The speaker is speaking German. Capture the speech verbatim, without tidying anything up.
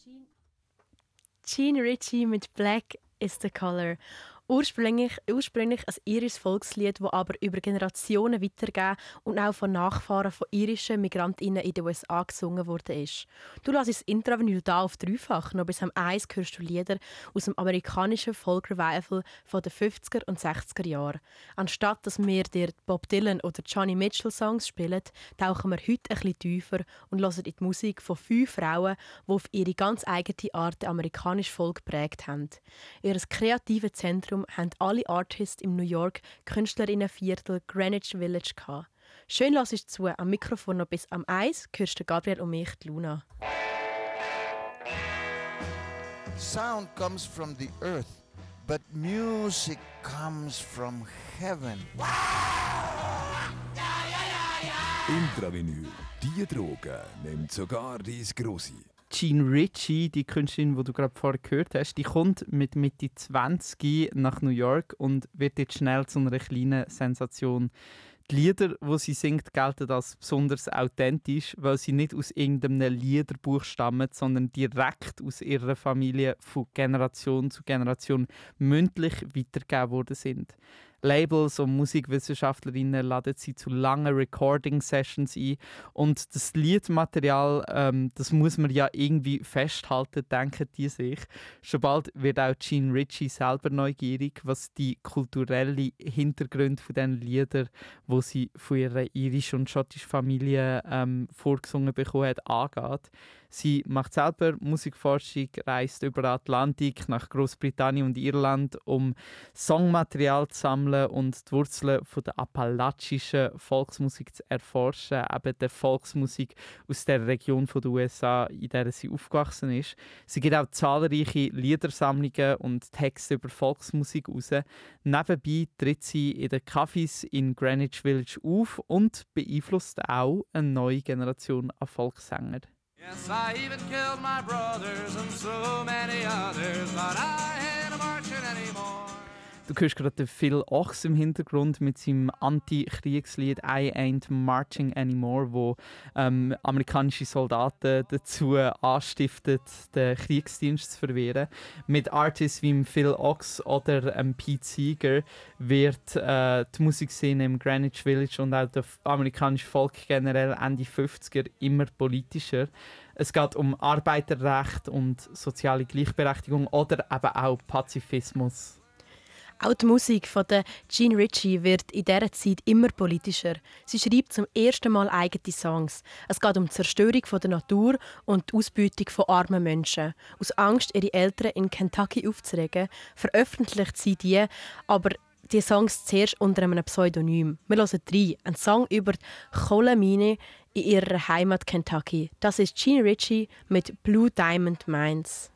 Gene, Gene Ritchie mit Black is the Color. Ursprünglich, ursprünglich ein irisches Volkslied, das aber über Generationen weitergegeben und auch von Nachfahren von irischen Migrantinnen in den U S A gesungen wurde. Du lässt das Intravinyl da auf dreifach. Noch bis am eins hörst du Lieder aus dem amerikanischen Folk-Revival von den fünfziger und sechziger Jahren. Anstatt dass wir dir Bob Dylan oder Johnny Mitchell Songs spielen, tauchen wir heute ein bisschen tiefer und hören in die Musik von fünf Frauen, die auf ihre ganz eigene Art den amerikanischen Volk geprägt haben. Ihr kreatives Zentrum haben alle Artists im New York Künstlerinnenviertel Greenwich Village gehabt. Schön lass ich zu, am Mikrofon noch bis am eins hörst du Gabriel und mich, die Luna. Sound comes from the earth, but music comes from heaven. Intravinyl, die Droge nimmt sogar dein Grossi. Gene Ritchie, die Künstlerin, die du gerade vorher gehört hast, die kommt mit Mitte zwanzig nach New York und wird jetzt schnell zu einer kleinen Sensation. Die Lieder, die sie singt, gelten als besonders authentisch, weil sie nicht aus irgendeinem Liederbuch stammen, sondern direkt aus ihrer Familie von Generation zu Generation mündlich weitergegeben worden sind. Labels und Musikwissenschaftlerinnen laden sie zu langen Recording-Sessions ein. Und das Liedmaterial, ähm, das muss man ja irgendwie festhalten, denken die sich. Schon bald wird auch Gene Ritchie selber neugierig, was die kulturellen Hintergründe von diesen Liedern, die sie von ihrer irischen und schottischen Familie ähm, vorgesungen bekommen hat, angeht. Sie macht selber Musikforschung, reist über den Atlantik nach Großbritannien und Irland, um Songmaterial zu sammeln und die Wurzeln von der appalachischen Volksmusik zu erforschen, eben der Volksmusik aus der Region der U S A, in der sie aufgewachsen ist. Sie gibt auch zahlreiche Liedersammlungen und Texte über Volksmusik raus. Nebenbei tritt sie in den Cafés in Greenwich Village auf und beeinflusst auch eine neue Generation an Volkssängern. Yes, I even killed my brothers and so many others, but I ain't marching anymore. Du hörst gerade den Phil Ochs im Hintergrund mit seinem Anti-Kriegslied «I Ain't Marching Anymore», wo ähm, amerikanische Soldaten dazu anstiftet, den Kriegsdienst zu verwehren. Mit Artists wie Phil Ochs oder ähm, Pete Seeger wird äh, die Musikszene im Greenwich Village und auch der amerikanische Volk generell Ende fünfziger immer politischer. Es geht um Arbeiterrecht und soziale Gleichberechtigung oder eben auch Pazifismus. Auch die Musik von der Gene Ritchie wird in dieser Zeit immer politischer. Sie schreibt zum ersten Mal eigene Songs. Es geht um die Zerstörung der Natur und die Ausbeutung von armen Menschen. Aus Angst, ihre Eltern in Kentucky aufzuregen, veröffentlicht sie die, aber die Songs zuerst unter einem Pseudonym. Wir hören rein, einen Song über die Kohlemine in ihrer Heimat Kentucky. Das ist Gene Ritchie mit «Blue Diamond Mines».